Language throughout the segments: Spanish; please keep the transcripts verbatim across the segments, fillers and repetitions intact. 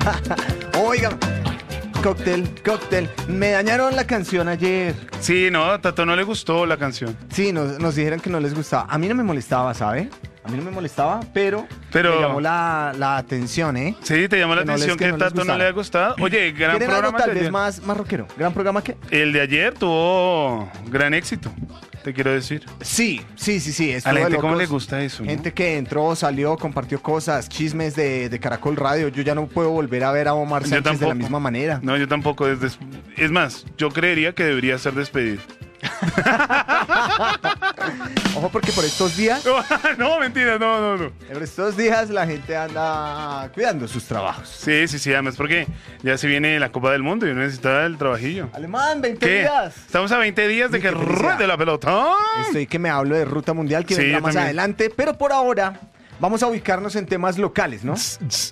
Oigan, cóctel, cóctel. Me dañaron la canción ayer. Sí, no, a Tato no le gustó la canción. Sí, nos, nos dijeron que no les gustaba. A mí no me molestaba, ¿sabe? A mí no me molestaba, pero, Pero- me llamó la, la atención, ¿eh? Sí, te llamó la Que no les- atención que que, no les Tato no gustara. le ha gustado. Oye, gran ¿Quieren algo programa tal de vez ayer. más, más rockero? ¿Gran programa qué? El de ayer tuvo gran éxito, te quiero decir. Sí, sí, sí, sí. A estuvo la de gente cómo locos. le gusta eso, ¿no? Gente que entró, salió, compartió cosas, chismes de, de Caracol Radio. Yo ya no puedo volver a ver a Omar Yo Sánchez de la tampoco. misma manera. No, yo tampoco. Es, des- es más, yo creería que debería ser despedido. Ojo, porque por estos días, No, mentira, no, no, no. por estos días la gente anda cuidando sus trabajos. Sí, sí, sí, además porque ya se viene la Copa del Mundo y uno necesita el trabajillo. Alemán, veinte ¿Qué? días. Estamos a veinte días de Uy, que qué felicidad. ruede la pelota. Estoy que me hablo de ruta mundial que Sí, vendrá yo más también. adelante, pero por ahora vamos a ubicarnos en temas locales, ¿no? Estás,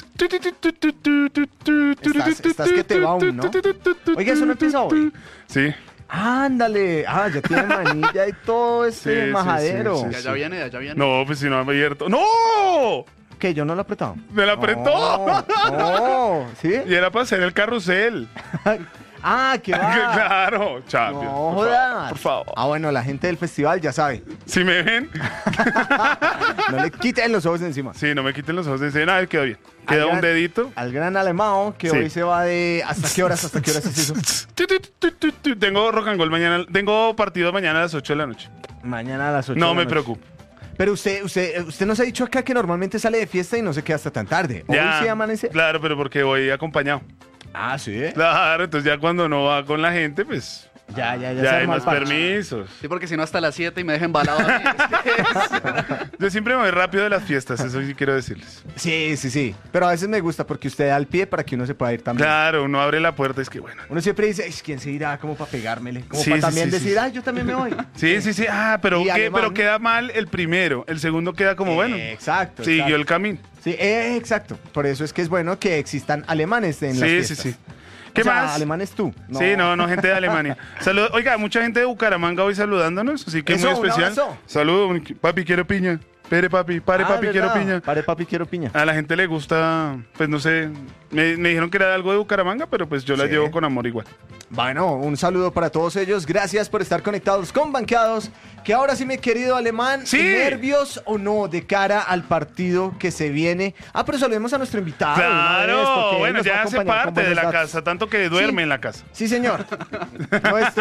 estás que te va aún, ¿no? Oiga, eso no empieza hoy. Sí. Ándale, ah, ya tiene manilla y todo ese Sí, sí, majadero. sí, sí, Ya, ya viene, ya, ya viene. No, pues si no me abierto. ¡No! ¿Qué? ¿Yo no lo he apretado? ¡Me la apretó! No, no, ¿sí? Y era para hacer el carrusel. Ah, qué va. Claro, Champions. No por jodas. favor, por favor. Ah, bueno, la gente del festival ya sabe. Si me ven, No le quiten los ojos de encima. sí, no me quiten los ojos de encima. Ah, queda bien. Queda Al un gran- dedito. Al gran alemán que Sí. hoy se va de... ¿Hasta qué horas? ¿Hasta qué horas es eso? Tu, tu, tu, tu, tu. Tengo rock and roll mañana. Tengo partido mañana a las ocho de la noche. Mañana a las ocho No de la me noche. preocupo. Pero usted, usted, usted nos ha dicho acá que normalmente sale de fiesta y no se queda hasta tan tarde. Hoy Ya, sí amanece. claro, pero porque voy acompañado. Ah, sí. Claro, entonces ya cuando no va con la gente, pues Ya, ya, ya. ya, se hay arma el más parche. permisos. Sí, porque si no hasta las siete y me dejen balado a mí. Es que es- Yo siempre me voy rápido de las fiestas, eso sí quiero decirles. Sí, sí, sí. Pero a veces me gusta porque usted da el pie para que uno se pueda ir también. Claro, uno abre la puerta, es que bueno. Uno siempre dice, "Ay, ¿quién se irá? Como para pegármele. Como Sí, para sí, también sí, sí, decir, sí. ah, yo también me voy. Sí, sí, sí. Ah, pero, Y ¿qué? alemán. pero queda mal el primero. El segundo queda como bueno. Eh, exacto. Siguió exacto. el camino. Sí, eh, exacto. Por eso es que es bueno que existan alemanes en las Sí, fiestas. sí, sí. ¿Qué O sea, más? alemanes tú. Sí, no, no, gente de Alemania. Saludos. Oiga, mucha gente de Bucaramanga hoy saludándonos, así que Eso, muy un especial. abrazo. Saludos, papi, quiero piña. Pere, papi, pare, Ah, papi, quiero ¿verdad? piña. Pare, papi, quiero piña. A la gente le gusta, pues no sé, me, me dijeron que era algo de Bucaramanga, pero pues yo la Sí. llevo con amor igual. Bueno, un saludo para todos ellos. Gracias por estar conectados con Banqueados. Que ahora sí, mi querido alemán, Sí. ¿nervios o no de cara al partido que se viene? Ah, pero saludemos a nuestro invitado. de una vez, Claro, porque él bueno, nos va a ya hace acompañar con parte de buenos la datos. casa, tanto que duerme Sí. en la casa. Sí, señor. Nuestro,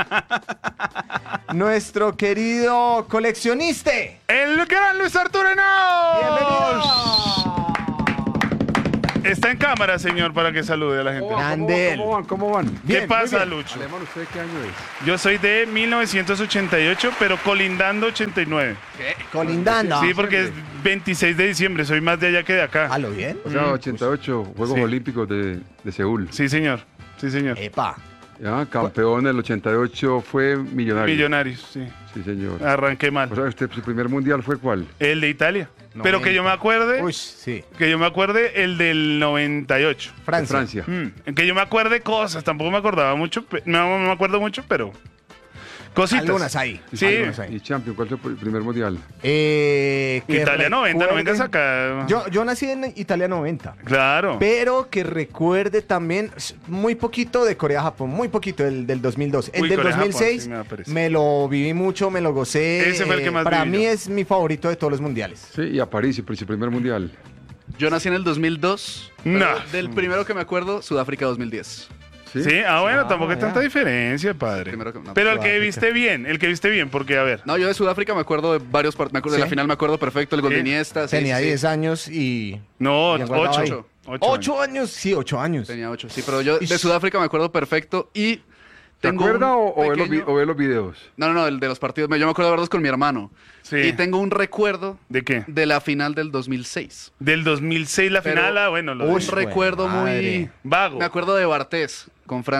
nuestro querido coleccionista. El gran Luis Arturo Henao. Bienvenido. Está en cámara, señor, para que salude a la gente. Grande él. ¿Cómo van? ¿Cómo van? Bien, ¿Qué muy pasa, bien. Lucho? Alemán, ¿usted de qué año es? Yo soy de mil novecientos ochenta y ocho, pero colindando ochenta y nueve. Colindando. Sí, porque es veintiséis de diciembre, soy más de allá que de acá. ¿A lo bien? O sea, ochenta y ocho, Juegos Sí. Olímpicos de, de Seúl. Sí, señor. Sí, señor. Epa. Ya, campeón del ochenta y ocho fue Millonario. Millonarios, sí. Sí, señor. Arranqué mal. O sea, usted, su primer mundial fue ¿cuál? El de Italia. No, Pero que yo me acuerde, Uy, sí. que yo me acuerde el del noventa y ocho. Francia. Francia. Mm, que yo me acuerde cosas, tampoco me acordaba mucho, pe- no, no me acuerdo mucho, pero cositas. Algunas ahí. Sí. algunas ahí. Y Champions, ¿cuál fue el primer mundial? Eh, que Italia noventa, no vengas recuerde- acá. Yo, yo nací en Italia noventa. Claro. Pero que recuerde también muy poquito de Corea-Japón, muy poquito del, del dos mil dos. El Uy, del Corea-Japón, dos mil seis sí me da pereza. me lo viví mucho, me lo gocé. Ese fue el que más Para viví mí yo. es mi favorito de todos los mundiales. Sí, y a París, y su primer mundial. Yo nací en el dos mil dos. pero No. Del primero que me acuerdo, Sudáfrica dos mil diez. Sí, Sí, ah, bueno, Ah, tampoco hay ya. tanta diferencia, padre. Primero que- no, Pero el que Sudáfrica. viste bien, el que viste bien, porque a ver. No, yo de Sudáfrica me acuerdo de varios partidos. Me acuerdo ¿Sí? de la final, me acuerdo perfecto, el gol Sí. de Iniesta. sí, Tenía sí, sí. diez años y... No, Bien guardado ahí. ocho. Ocho. ¿Ocho años? Sí, ocho años. Tenía ocho, sí, pero yo de Ish. Sudáfrica me acuerdo perfecto y ¿Te tengo acuerdas un o, o ver los, vi- pequeño- o ver los videos? No, no, no, el de los partidos. Yo me acuerdo de verlos con mi hermano. Sí. Y tengo un recuerdo ¿De qué? de la final del dos mil seis. Del dos mil seis la Pero- final, ah, bueno, lo Uy, de- Un recuerdo madre. muy... vago. Me acuerdo de Bartés con Francia.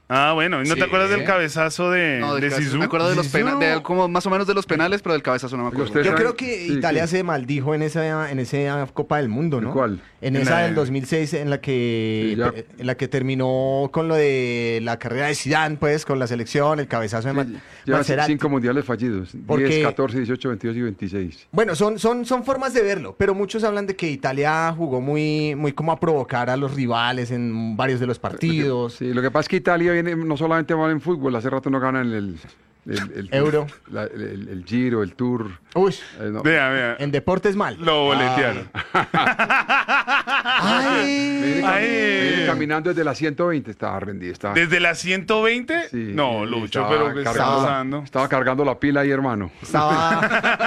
Ah, bueno, ¿y no Sí. te acuerdas del cabezazo de, No, de del cabezazo, Zizou? me acuerdo de los Zizou. penales, de él como más o menos de los penales, pero del cabezazo no me acuerdo. Ustedes Yo saben- creo que sí, Italia ¿qué? se maldijo en esa, en esa Copa del Mundo, ¿no? ¿En cuál? En En esa la- del dos mil seis, en la que Sí, ya. en la que terminó con lo de la carrera de Zidane, pues, con la selección, el cabezazo de Ma- Lleva Maserati. cinco mundiales fallidos. Porque- diez, catorce, dieciocho, veintidós y veintiséis. Bueno, son, son, son formas de verlo, pero muchos hablan de que Italia jugó muy, muy como a provocar a los rivales en varios de los partidos. Sí, lo que pasa es que Italia viene, no solamente va en fútbol, hace rato no ganan el, el, el- Euro. la- el, el- el Giro, el Tour. Uy, eh, no. Vea, vea. en deportes mal. Lo boletearon. Ay. Me viene, cam- Ay. me viene caminando desde la ciento veinte, estaba rendido. Estaba, ¿Desde las ciento veinte? sí, No, y Lucho, estaba pero ¿qué está cargando la- pasando? Estaba cargando la pila ahí, hermano. Estaba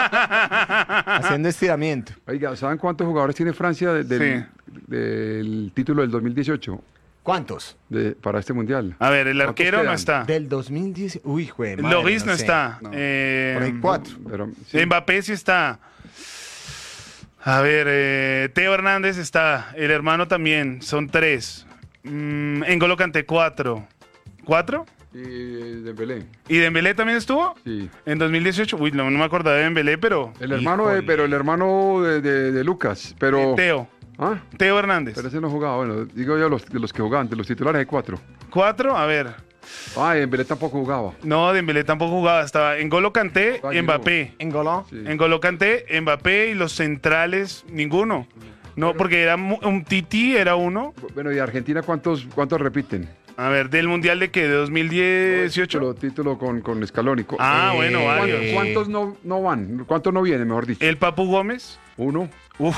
haciendo estiramiento. Oiga, ¿saben cuántos jugadores tiene Francia de- del, del título del dos mil dieciocho ¿Cuántos? de- para este mundial? A ver, el ¿Cuántos arquero no quedan? está. Del dos mil diez. Uy, jue madre, Loris no, sé. está. No. Eh, Por ahí cuatro. Pero, sí. Mbappé sí está. A ver, eh, Teo Hernández está. El hermano también. Son tres. Mm, N'Golo Kanté, cuatro. ¿Cuatro? Y eh, Dembélé, ¿Y Dembélé también estuvo? sí. En dos mil dieciocho. Uy, no, no me acordaba de Dembélé, pero... El hermano, de, Híjole. pero el hermano de, de- de Lucas, pero... Teo. ¿Ah? Teo Hernández. Pero ese no jugaba, bueno, digo yo los, de los que jugaban, de los titulares hay cuatro. ¿Cuatro? A ver. Ah, y Dembélé tampoco jugaba. No, Dembélé tampoco jugaba. Estaba N'Golo Kanté, Ah, Mbappé. ¿Engoló? Sí. N'Golo Kanté, Mbappé y los centrales, ninguno. No, porque era mu- un Titi, era uno. Bueno, ¿y Argentina cuántos, cuántos repiten? A ver, ¿del Mundial de qué? ¿De dos mil dieciocho? Título, título con, con Scaloni. Cu- Ah, Eh, bueno, ¿Cuántos, varios. cuántos no, no van? ¿Cuántos no vienen, mejor dicho? El Papu Gómez. Uno. Uf.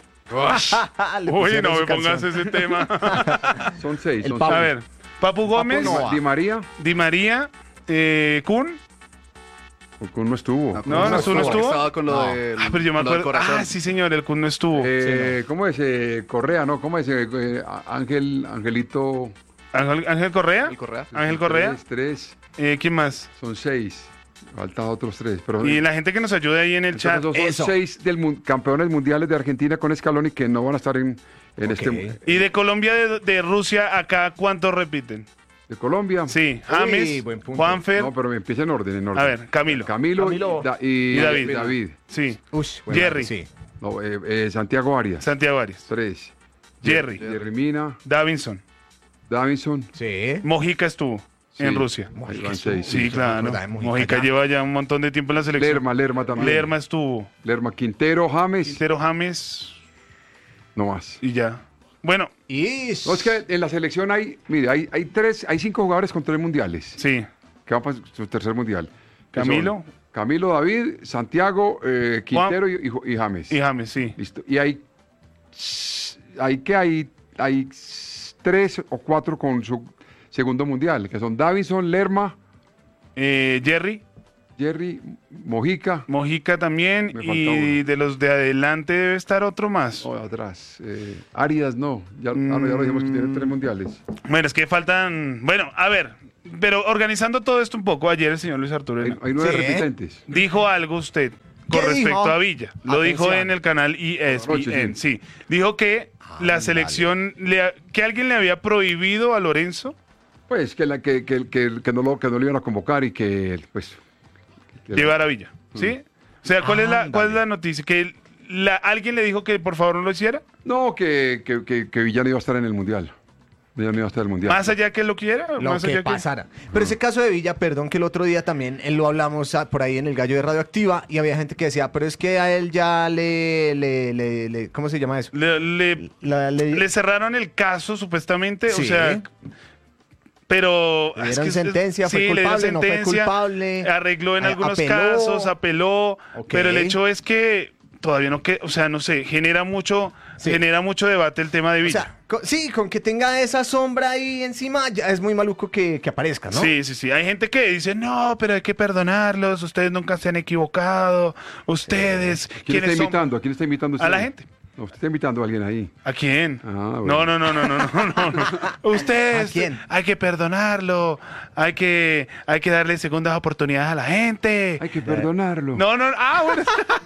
Le Uy, pusieron no su me pongas canción. ese tema. Son seis. El son Papu. A seis. ver, Papu Gómez, no va. Di María. Di María, eh, Kun. Kun no estuvo. No, no estuvo, no estuvo. Estaba con lo No. de. Ah, pero yo me acuerdo. Ah, sí, señor, el Kun no estuvo. Eh, ¿Cómo es? Eh, Correa, ¿no? ¿Cómo es? Eh, eh, Ángel, Angelito. Ángel, Ángel Correa. El Correa. Ángel Correa. Tres, tres. Eh, ¿Quién más? Son seis. Faltan otros tres. Pero, Y la gente que nos ayude ahí en el entonces, chat. esos son Eso. seis del mun- campeones mundiales de Argentina con Scaloni que no van a estar en, en Ok. este. Y de Colombia, de, de Rusia, acá, ¿cuántos repiten? De Colombia. Sí, James, buen punto. Juanfer. No, pero empieza en orden, en orden. A ver, Camilo. Camilo, Camilo. y, Da- y- Y David. David. Sí, Uy, bueno, Jerry. Sí. No, eh, eh, Santiago Arias. Santiago Arias. Tres. Jerry. Jerry Mina. Davinson. Davinson. Sí. Mojica estuvo Sí. en Rusia. Ahí van seis. Sí, Sí, claro. me acordaba de Mojica Mojica ya. lleva ya un montón de tiempo en la selección. Lerma, Lerma también. Lerma estuvo. Lerma, Quintero, James. Quintero James No más. y ya. Bueno, Y... No, es que en la selección hay, mire, hay, hay tres, hay cinco jugadores con tres mundiales. sí. Que van para su tercer mundial. Que Camilo. son Camilo, David, Santiago, eh, Quintero y, y- y James. Y James, sí. Listo. Y hay, hay que hay, hay tres o cuatro con su segundo mundial, que son Davinson, Lerma, Eh, Jerry, Jerry, Mojica. Mojica también. Me falta Y uno. de los de adelante debe estar otro más. Oh, atrás. Eh, Arias no. Ya, ah, no, ya lo dijimos que tiene tres mundiales. Bueno, es que faltan. Bueno, a ver. Pero organizando todo esto un poco, ayer el señor Luis Arturo Hay, Henao hay nueve Sí, ¿eh? repitentes. dijo algo usted con ¿Qué respecto dijo? a Villa. Lo dijo Atención. en el canal E S P N. Anoche, Sí. Dijo que la Ándale. selección, le ha- que alguien le había prohibido a Lorenzo. Pues que, la, que, que, que, que no lo, que no lo iban a convocar y que, pues... que- Llevar a Villa, ¿sí? O sea, ¿cuál, es la, Ándale. ¿cuál es la noticia? ¿Que la, alguien le dijo que por favor no lo hiciera? No, que, que, que, que Villa no iba a estar en el Mundial. Villa no iba a estar en el Mundial. Más allá que lo quiera, Lo más que allá pasara. Pero ese caso de Villa, perdón que el otro día también él lo hablamos ah, por ahí en el Gallo de Radioactiva y había gente que decía, pero es que a él ya le, le, le, le- ¿cómo se llama eso? Le, le- La- le- le cerraron el caso supuestamente, Sí. o sea, pero Le es dieron es- sentencia, fue sí, le dieron culpable, no fue sentencia, culpable. arregló en A- algunos apeló. casos, apeló, Ok. pero el hecho es que todavía no que, o sea, no sé, genera mucho, Sí. genera mucho debate el tema de O Villa. sea, co- sí, con que tenga esa sombra ahí encima, ya es muy maluco que, que aparezca, ¿no? Sí, sí, sí. Hay gente que dice, no, pero hay que perdonarlos, ustedes nunca se han equivocado, ustedes, ¿Quién está ¿quiénes son? invitando? ¿A quién está invitando usted? A la gente. No, usted está invitando a alguien ahí. ¿A quién? Ah, bueno. No, no, no, no, no, no, no, no. Ustedes, ¿A quién? hay que perdonarlo, hay que, hay que darle segundas oportunidades a la gente. Hay que perdonarlo. No, no, ah, bueno.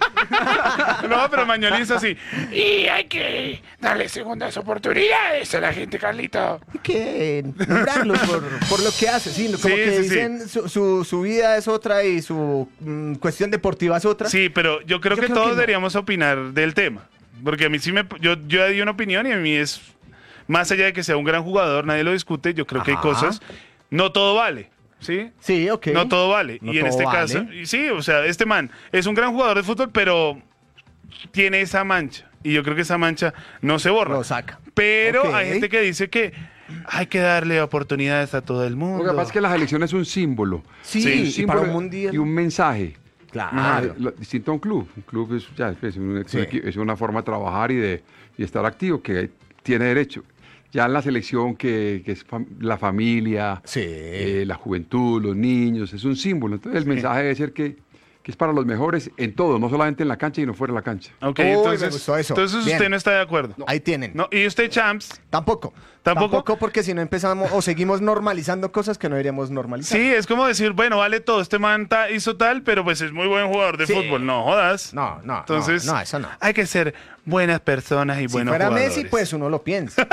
No, pero Mañolín es así. Y hay que darle segundas oportunidades a la gente, Carlito. Hay que nombrarlo por, por lo que hace, sí, como Sí, que sí, sí. dicen su, su, su vida es otra y su mm, cuestión deportiva es otra. Sí, pero yo creo Yo que creo todos que no. deberíamos opinar del tema. Porque a mí sí me... Yo, yo di una opinión y a mí es... Más allá de que sea un gran jugador, nadie lo discute, yo creo que hay Ajá. cosas... No todo vale, ¿sí? Sí, ok. No todo vale. No y en todo este vale. caso... y sí, o sea, este man es un gran jugador de fútbol, pero tiene esa mancha. Y yo creo que esa mancha no se borra. Lo saca. Pero Ok. hay gente que dice que hay que darle oportunidades a todo el mundo. Lo que pasa es que la selección es un símbolo. Sí, Sí, y Un símbolo para un mundial. Y un mensaje. Claro. Ah, lo- distinto a un club. Un club es, ya, es, un- es Sí. un equi- es una forma de trabajar y de y estar activo que tiene derecho. Ya en la selección, que, que es fam- la familia, Sí. eh, la juventud, los niños, es un símbolo. Entonces el mensaje debe ser que, que es para los mejores en todo, no solamente en la cancha y no fuera de la cancha. Ok, Uy, me entonces, gustó eso. entonces Bien. usted no está de acuerdo. Ahí tienen. No, y usted, Champs, Tampoco. ¿Tampoco? porque si no empezamos o seguimos normalizando cosas que no deberíamos normalizar. sí, es como decir, bueno, vale todo, este man ta- hizo tal, pero pues es muy buen jugador de Sí. fútbol. No jodas. No, no, Entonces, no, no, eso no. hay que ser buenas personas y Si buenos fuera jugadores. Messi, pues uno lo piensa.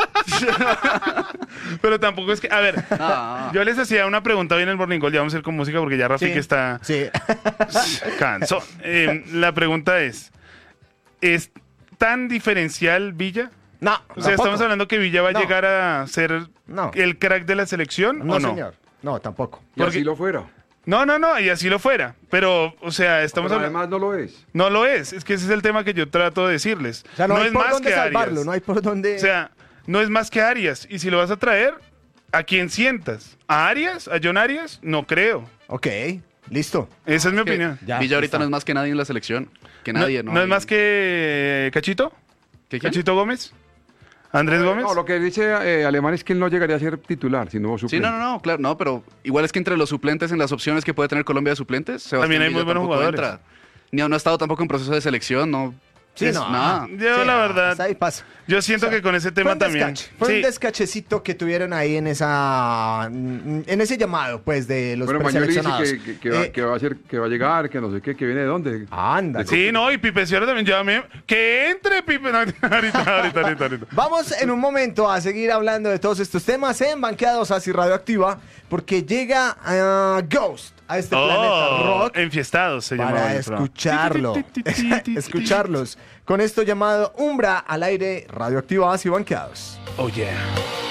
Pero tampoco es que, a ver, Ah. yo les hacía una pregunta hoy en el Morning Call, ya vamos a ir con música porque ya Rafi Sí. que está Sí. cansón. Eh, la pregunta es, ¿es tan diferencial Villa? No, O sea, tampoco. estamos hablando que Villa va a No. llegar a ser No. el crack de la selección No, o no. señor. No, tampoco. Y Porque- así lo fuera. No, no, no, y así lo fuera. Pero, o sea, estamos Pero hablando... además no lo es. No lo es, es que ese es el tema que yo trato de decirles. O sea, no, hay es por más dónde que salvarlo, Arias. no hay por dónde... O sea, no es más que Arias. Y si lo vas a traer, ¿a quién sientas? ¿A Arias? ¿A John Arias? No creo. Ok, listo. Esa es mi Que opinión. Ya, Villa ahorita está. no es más que nadie en la selección. Que nadie, ¿no? ¿No es Y- más que Cachito? ¿Que quién? ¿Cachito Gómez? ¿Andrés Gómez? No, lo que dice eh, Alemán es que él no llegaría a ser titular, sino Sí, suplente. no, no, no, claro, no, pero igual es que entre los suplentes, en las opciones que puede tener Colombia de suplentes, Sebastián También hay Villa muy buenos tampoco jugadores. entra. Ni, no ha estado tampoco en proceso de selección, no. Sí, es no. nada. Yo, Sí, la no, verdad, hasta ahí pasa. yo siento O sea, que con ese Fue tema un también... descache, fue Sí. un descachecito que tuvieron ahí en esa en ese llamado, pues, de los Bueno, Mañol dice preseleccionados. que, que- que va, Eh, que va a ser, que va a llegar, que no sé qué, que viene de dónde. Anda. Sí, no, y Pipe Sierra también llámame. Que entre Pipe. No, ahorita, ahorita, ahorita, ahorita. Vamos en un momento a seguir hablando de todos estos temas en Banqueados así Radioactiva, porque llega ah, Ghost a este planeta Oh, rock enfiestados se llama. para escucharlo, escucharlos con esto llamado Umbra al aire Radioactiva así Banqueados. Oh, yeah.